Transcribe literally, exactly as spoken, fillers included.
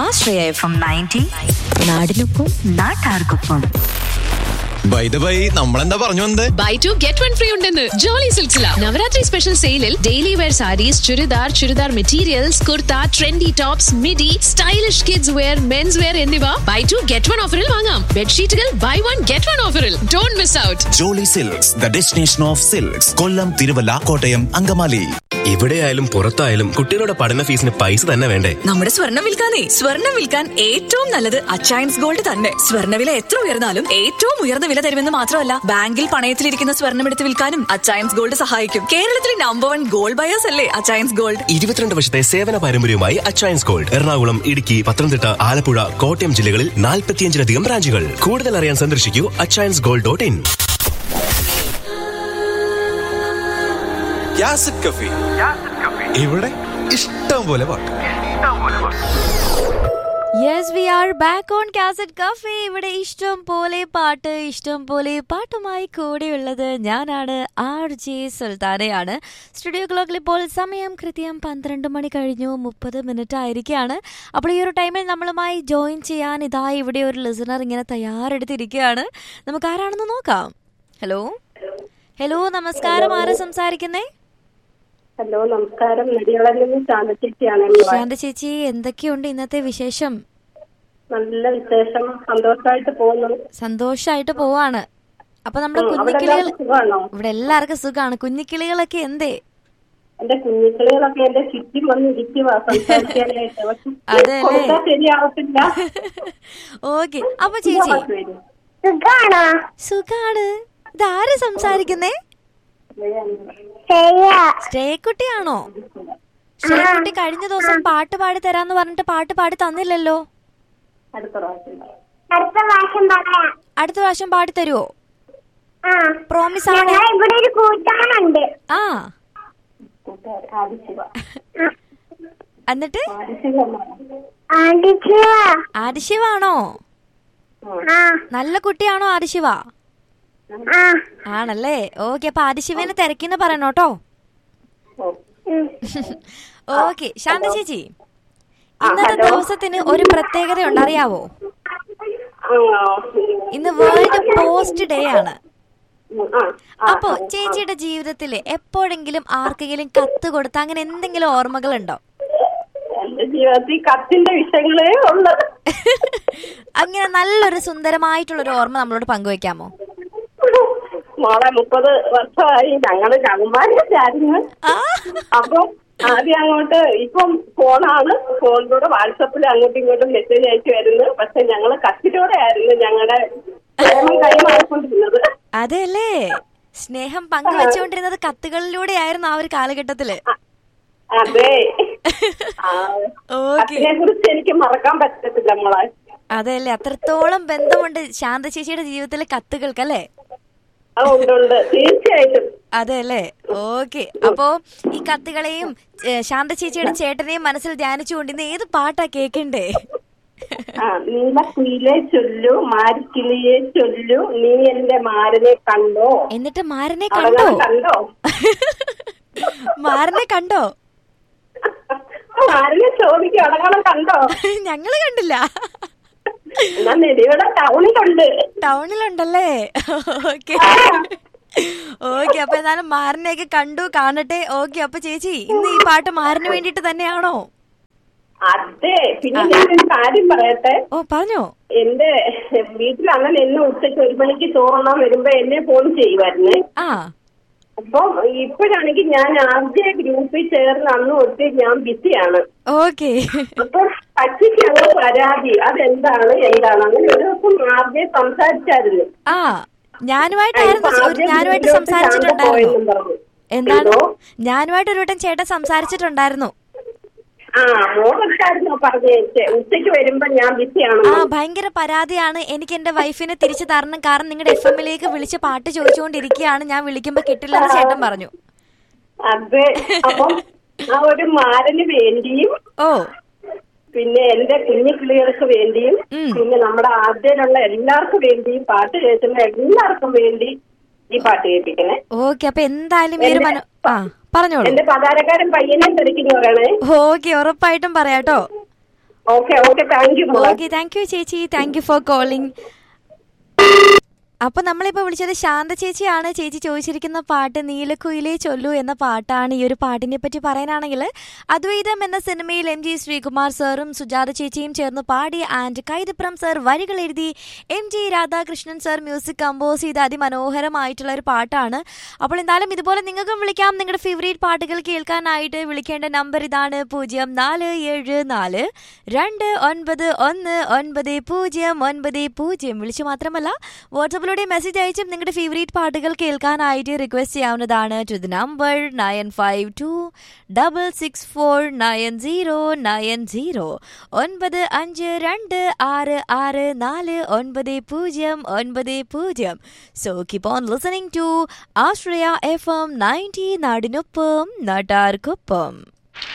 ആശ്രയ F M ninety നാടിനൊപ്പം നാട്ടാർക്കൊപ്പം. By the by, നമ്മളെന്താ പറഞ്ഞു വന്നത്? By two get one free ഉണ്ടെന്ന് ജോളി സിൽക്സില. നവരാത്രി സ്പെഷ്യൽ സെയിലിൽ daily wear saris, churidar, churidar materials, kurta, trendy tops, midi, stylish kids wear, men's wear എന്നിവ ബൈ ടു ഗെറ്റ് വൺ ഓഫറിൽ വാങ്ങാം. ബെഡ്ഷീറ്റുകൾ ബൈ വൺ ഗെറ്റ് വൺ ഓഫറിൽ. Don't miss out. Jolly silks, the destination of silks. കൊല്ലം, തിരുവല്ല, കോട്ടയം, അങ്കമാലി. എവിടെയായാലും പുറത്തായാലും കുട്ടികളുടെ പഠന ഫീസിന് പൈസ തന്നെ വേണ്ടേ? നമ്മുടെ സ്വർണ്ണം വിൽക്കാനേ സ്വർണ്ണം വിൽക്കാൻ ഏറ്റവും നല്ലത് അച്ചയൻസ് ഗോൾഡ് തന്നെ. സ്വർണ്ണവില എത്ര ഉയർന്നാലും ഏറ്റവും ഉയർന്ന വില തരുമെന്ന് മാത്രമല്ല, ബാങ്കിൽ പണയത്തിലിരിക്കുന്ന സ്വർണ്ണം എടുത്ത് വിൽക്കാനും അച്ചയൻസ് ഗോൾഡ് സഹായിക്കും. കേരളത്തിലെ നമ്പർ വൺ ഗോൾഡ് ബയേഴ്സ് അല്ലേ അച്ചയൻസ് ഗോൾഡ്. ഇരുപത്തിരണ്ട് വർഷത്തെ സേവന പാരമ്പര്യവുമായി അച്ചയൻസ് ഗോൾഡ്. എറണാകുളം, ഇടുക്കി, പത്തനംതിട്ട, ആലപ്പുഴ, കോട്ടയം ജില്ലകളിൽ നാൽപ്പത്തിയഞ്ചിലധികം ബ്രാഞ്ചുകൾ. കൂടുതൽ അറിയാൻ സന്ദർശിക്കൂ അച്ചയൻസ് ഗോൾഡ് ഡോട്ട് ഇൻ. ഇവിടെ ഇഷ്ടം പോലെ പാട്ട്. Yes, we are back on Cassette Cafe. ഇവിടെ ഇഷ്ടം പോലെ പാട്ട്, ഇഷ്ടം പോലെ പാട്ടുമായി കൂടെയുള്ളത് ഞാനാണ്, ആർ ജെ സുൽത്താനയാണ്. സ്റ്റുഡിയോ ക്ലോക്കിൽ ഇപ്പോൾ സമയം കൃത്യം പന്ത്രണ്ട് മണി കഴിഞ്ഞു മുപ്പത് മിനിറ്റ് ആയിരിക്കുകയാണ്. അപ്പോൾ ഈ ഒരു ടൈമിൽ നമ്മളുമായി ജോയിൻ ചെയ്യാൻ ഇതാ ഇവിടെ ഒരു ലിസണർ ഇങ്ങനെ തയ്യാറെടുത്തിരിക്കുകയാണ്. നമുക്ക് ആരാണെന്ന് നോക്കാം. ഹലോ ഹലോ നമസ്കാരം, ആരാ സംസാരിക്കുന്നേ? ഹലോ നമസ്കാരം, ശാന്ത ചേച്ചിയാണ്. ശാന്ത ചേച്ചി, എന്തൊക്കെയുണ്ട് ഇന്നത്തെ വിശേഷം? നല്ല വിശേഷം, സന്തോഷമായിട്ട് പോകുന്നു. സന്തോഷായിട്ട് പോവാണ്. അപ്പൊ നമ്മുടെ കുഞ്ഞിക്കിളികൾ ഇവിടെ എല്ലാവർക്കും സുഖമാണ്. കുഞ്ഞിക്കിളികളൊക്കെ എന്തേ? എന്റെ കുഞ്ഞിക്കിളികളൊക്കെ എന്റെ ചുറ്റും വന്ന് ഇരിക്കുവാ സംസാരിക്കാനായിട്ട്. അതെ, ശരിയാവത്തില്ല. ഓക്കെ, അപ്പൊ ചേച്ചി സുഖാണ്. ഇതാര് സംസാരിക്കുന്നേ? ശ്രേയക്കുട്ടിയാണോ? ശ്രേയക്കുട്ടി കഴിഞ്ഞ ദിവസം പാട്ട് പാടി തരാന്ന് പറഞ്ഞിട്ട് പാട്ട് പാടി തന്നില്ലല്ലോ. അടുത്ത പ്രാവശ്യം പാടി തരുവോ? പ്രോമിസ് ആണ്. ആ എന്നിട്ട് ആദിശിവാണോ? നല്ല കുട്ടിയാണോ ആദിശിവ? ആണല്ലേ. ഓക്കെ, അപ്പൊ ആദിശിവനെ തിരക്കിന്ന് പറയണോട്ടോ. ഓക്കെ ശാന്ത ചേച്ചി, ഇന്നത്തെ ദിവസത്തിന് ഒരു പ്രത്യേകത ഉണ്ട്, അറിയാവോ? ഇന്ന് വേൾഡ് പോസ്റ്റ് ഡേ ആണ്. അപ്പോ ചേച്ചിയുടെ ജീവിതത്തില് എപ്പോഴെങ്കിലും ആർക്കെങ്കിലും കത്ത് കൊടുത്ത അങ്ങനെ എന്തെങ്കിലും ഓർമ്മകളുണ്ടോ? കത്തിന്റെ വിഷയങ്ങളേ ഉള്ളു. അങ്ങനെ നല്ലൊരു സുന്ദരമായിട്ടുള്ളൊരു ഓർമ്മ നമ്മളോട് പങ്കുവെക്കാമോ? മോളെ മുപ്പത് വർഷമായി ഞങ്ങള് കകുമാരിയായിരുന്നു. അപ്പൊ ആദ്യം അങ്ങോട്ട് ഇപ്പം ഫോണാണ്, ഫോണിലൂടെ വാട്സപ്പിൽ അങ്ങോട്ടും ഇങ്ങോട്ടും മെസ്സേജ് അയച്ചു വരുന്നത്. പക്ഷെ ഞങ്ങള് കത്തിലൂടെ ആയിരുന്നു ഞങ്ങളുടെ പ്രേമം കൈമാറിക്കൊണ്ടിരുന്നത്. അതെല്ലേ, സ്നേഹം പങ്കുവെച്ചുകൊണ്ടിരുന്നത് കത്തുകളിലൂടെ ആയിരുന്നു ആ ഒരു കാലഘട്ടത്തില്. അതെ, അതിനെ കുറിച്ച് എനിക്ക് മറക്കാൻ പറ്റത്തില്ല മോളെ. അതെല്ലേ, അത്രത്തോളം ബന്ധമുണ്ട് ശാന്ത ചേച്ചിയുടെ ജീവിതത്തിലെ കത്തുകൾക്കല്ലേ? തീർച്ചയായിട്ടും. അതെ അല്ലേ. ഓക്കെ, അപ്പോ ഈ കത്തുകളെയും ശാന്ത ചേച്ചിയുടെ ചേട്ടനെയും മനസ്സിൽ ധ്യാനിച്ചുകൊണ്ടിരുന്ന ഏത് പാട്ടാ കേക്കണ്ടേ? നീലക്കുയിലെ ചൊല്ലു, മാരിക്കിളിയെ ചൊല്ലു, നീ എന്റെ മാരനെ കണ്ടോ. എന്നിട്ട് മാരനെ കണ്ടോ? കണ്ടോ മാരനെ കണ്ടോ? മാരനെ ചോദിക്കും, അടങ്ങണം കണ്ടോ? ഞങ്ങള് കണ്ടില്ല. ടൗണിലുണ്ട്. ടൗണിലുണ്ടല്ലേ. ഓക്കെ ഓക്കെ, അപ്പൊ എന്നാലും മാരനെയൊക്കെ കണ്ടു, കാണട്ടെ. ഓക്കെ, അപ്പൊ ചേച്ചി ഇന്ന് ഈ പാട്ട് മാരന് വേണ്ടിട്ട് തന്നെയാണോ? അതെ, പിന്നെ ഞാനൊരു കാര്യം പറയട്ടെ. ഓ പറഞ്ഞോ. എന്റെ വീട്ടിൽ അങ്ങനെ എന്നെ ഉച്ചയ്ക്ക് ഒരു മണിക്ക് ചോറുണ്ണാൻ വരുമ്പോ എന്നെ ഫോൺ ചെയ്യുമായിരുന്നേ. ആ അപ്പൊ ഇപ്പോഴാണെങ്കിൽ ഞാൻ ആദ്യ ഗ്രൂപ്പിൽ ചേർന്ന് അന്ന് തൊട്ട് ഞാൻ ബിസിയാണ്. ഓക്കെ, അപ്പൊ അച്ഛക്ക് അങ്ങനെ പരാതി, അതെന്താണ് എന്താണ് അങ്ങനെ ഒരു ദിവസം ആദ്യം സംസാരിച്ചായിരുന്നു. ആ ഞാനുമായിട്ടായിരുന്നു ഞാനുമായിട്ട് സംസാരിച്ചിട്ടുണ്ടായിരുന്നു. എന്താണ്? ഞാനുമായിട്ട് ഒരു വട്ടം ചേട്ടൻ സംസാരിച്ചിട്ടുണ്ടായിരുന്നു. ആ മോളെടുത്തായിരുന്നോ പറഞ്ഞേ? ഉച്ചയ്ക്ക് വരുമ്പോ ഞാൻ ബിസിയാണ്. ആ ഭയങ്കര പരാതിയാണ് എനിക്ക് എന്റെ വൈഫിനെ തിരിച്ചു തരണം, കാരണം നിങ്ങളുടെ എഫ് എമ്മിലേക്ക് വിളിച്ച് പാട്ട് ചോദിച്ചുകൊണ്ടിരിക്കുകയാണ്, ഞാൻ വിളിക്കുമ്പോ കിട്ടില്ലെന്ന് ചേട്ടൻ പറഞ്ഞു. അതെ, അപ്പം ആ ഒരു മാരന് വേണ്ടിയും ഓ പിന്നെ എന്റെ കുഞ്ഞു കിളികൾക്ക് വേണ്ടിയും പിന്നെ നമ്മുടെ ആദ്യമുള്ള എല്ലാവർക്കും വേണ്ടിയും പാട്ട് കേൾക്കുന്ന എല്ലാവർക്കും വേണ്ടി ഈ പാട്ട് കേൾപ്പിക്കണേ. ഓക്കെ, അപ്പൊ എന്തായാലും ഈ ഒരു പറഞ്ഞോളൂ. എന്റെ പതാരക്കാരൻ പയ്യനെ തിരക്കിന്ന് പറയണേ. ഓക്കെ, ഉറപ്പായിട്ടും പറയാട്ടോ. Okay okay thank you. Okay thank you ചേച്ചി, താങ്ക് യു ഫോർ കോളിംഗ്. അപ്പൊ നമ്മളിപ്പോ വിളിച്ചത് ശാന്ത ചേച്ചിയാണ്. ചേച്ചി ചോദിച്ചിരിക്കുന്ന പാട്ട് നീലക്കുയിലേ ചൊല്ലു എന്ന പാട്ടാണ്. ഈ ഒരു പാട്ടിനെ പറ്റി പറയാനാണെങ്കിൽ അദ്വൈതം എന്ന സിനിമയിൽ എം ജി ശ്രീകുമാർ സാറും സുജാത ചേച്ചിയും ചേർന്ന് പാടി ആൻഡ് കൈതപ്രം സാർ വരികൾ എഴുതി M G Radhakrishnan sir music compose ചെയ്ത അതിമനോഹരമായിട്ടുള്ള ഒരു പാട്ടാണ്. അപ്പോൾ എന്തായാലും ഇതുപോലെ നിങ്ങൾക്കും വിളിക്കാം. നിങ്ങളുടെ ഫേവറേറ്റ് പാട്ടുകൾ കേൾക്കാനായിട്ട് വിളിക്കേണ്ട നമ്പർ ഇതാണ് പൂജ്യം നാല് ഏഴ് നാല് രണ്ട് ഒൻപത് ഒന്ന് ഒൻപത് പൂജ്യം ഒൻപത് പൂജ്യം. വിളിച്ചു മാത്രമല്ല വാട്സാപ്പിൽ മെസ്സേജ് അയച്ചും നിങ്ങളുടെ ഫേവറേറ്റ് പാട്ടുകൾ കേൾക്കാനായിട്ട് റിക്വസ്റ്റ് ചെയ്യാവുന്നതാണ് to the number nine five to double six four nine zero nine zero. ഒൻപത് അഞ്ച് രണ്ട് ആറ് ആറ് നാല് ഒൻപത് പൂജ്യം ഒൻപത് പൂജ്യം. So keep on listening to Ashraya F M ninety, നാടിനൊപ്പം നാട്ടാർക്കൊപ്പം.